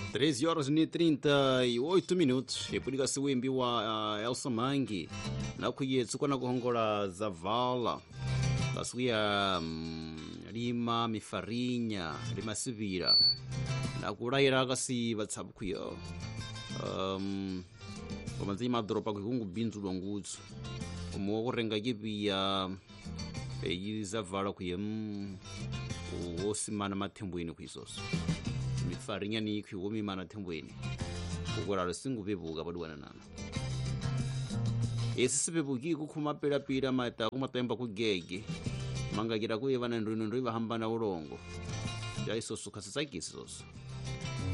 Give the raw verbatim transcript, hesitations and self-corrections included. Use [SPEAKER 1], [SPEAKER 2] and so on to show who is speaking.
[SPEAKER 1] treze horas e trinta e oito minutos epulika siwimbi wa uh, Elsa Mangi nakuyetsuka na kuhongola za vala kasuya um, lima mifarinha lima sivira nakulayira kasi vatsapukuyo um, komanzi madoropa kukungu binzu longutsu umuwa kurenga kipiya peyi zavala kuye um, wosimana mathembweni kuisoso mifarinha ni ikhi womimana thembweni kukolalo singupepuka paduwana nana esi sipepuki kukhumapelapela mata kumatemba kugege mangakira kuye vana ndwino ndo ivahambana ulongo ja isoso khasisakisi soso